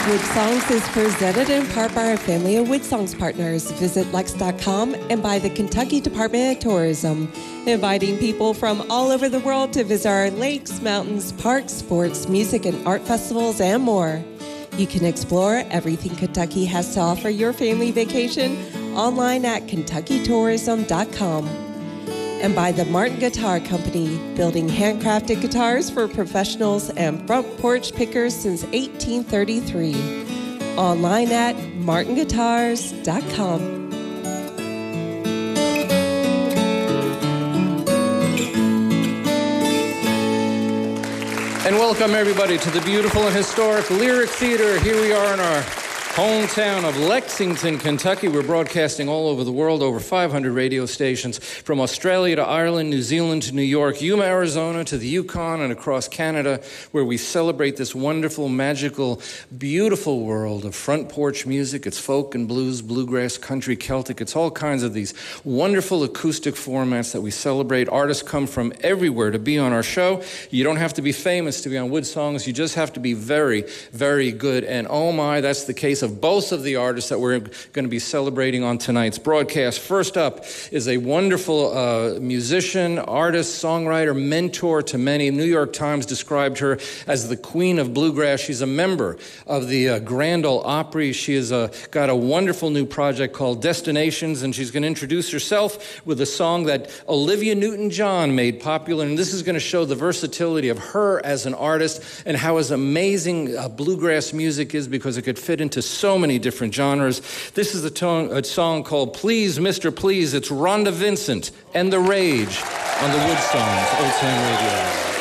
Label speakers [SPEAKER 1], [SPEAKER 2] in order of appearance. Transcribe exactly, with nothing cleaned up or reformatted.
[SPEAKER 1] Wood Songs is presented in part by our family of Wood Songs partners. Visit Lex dot com and by the Kentucky Department of Tourism, inviting people from all over the world to visit our lakes, mountains, parks, sports, music, and art festivals, and more. You can explore everything Kentucky has to offer your family vacation online at kentucky tourism dot com. And by the Martin Guitar Company, building handcrafted guitars for professionals and front porch pickers since eighteen thirty-three. Online at martin guitars dot com.
[SPEAKER 2] And welcome everybody to the beautiful and historic Lyric Theater. Here we are in our hometown of Lexington, Kentucky. We're broadcasting all over the world, over five hundred radio stations, from Australia to Ireland, New Zealand to New York, Yuma, Arizona to the Yukon, and across Canada, where we celebrate this wonderful, magical, beautiful world of front porch music. It's folk and blues, bluegrass, country, Celtic. It's all kinds of these wonderful acoustic formats that we celebrate. Artists come from everywhere to be on our show. You don't have to be famous to be on Wood Songs. You just have to be very, very good. And oh my, that's the case of both of the artists that we're going to be celebrating on tonight's broadcast. First up is a wonderful uh, musician, artist, songwriter, mentor to many. New York Times described her as the queen of bluegrass. She's a member of the uh, Grand Ole Opry. She has uh, got a wonderful new project called Destinations, and she's going to introduce herself with a song that Olivia Newton-John made popular. And this is going to show the versatility of her as an artist and how as amazing uh, bluegrass music is, because it could fit into so many different genres. This is a, tone, a song called Please, Mister Please. It's Rhonda Vincent and The Rage on the Wood Songs Old Time Radio.